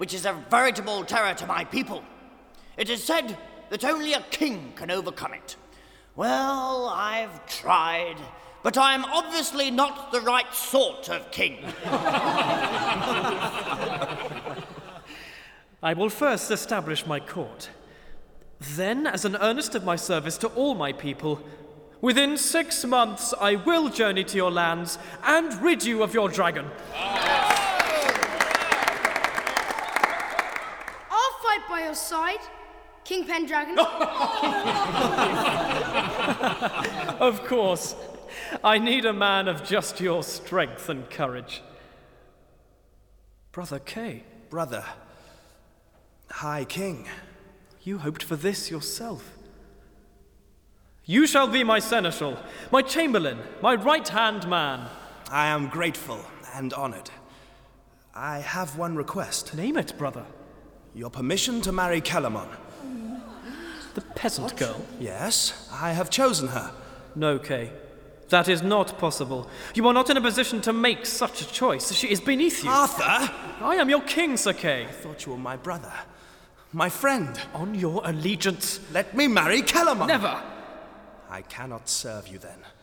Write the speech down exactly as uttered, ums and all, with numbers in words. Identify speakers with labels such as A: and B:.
A: which is a veritable terror to my people. It is said that only a king can overcome it. Well, I've tried, but I'm obviously not the right sort of king.
B: I will first establish my court. Then, as an earnest of my service to all my people, within six months I will journey to your lands and rid you of your dragon.
C: I'll fight by your side, King Pendragon.
B: Of course. I need a man of just your strength and courage. Brother Kay.
D: Brother. High King.
B: You hoped for this yourself. You shall be my seneschal, my chamberlain, my right-hand man.
D: I am grateful and honored. I have one request.
B: Name it, brother.
D: Your permission to marry Kellamon.
B: The peasant girl?
D: Yes, I have chosen her.
B: No, Kay. That is not possible. You are not in a position to make such a choice. She is beneath you.
D: Arthur!
B: I am your king, Sir Kay.
D: I thought you were my brother. My friend.
B: On your allegiance.
D: Let me marry Kellamon.
B: Never.
D: I cannot serve you then.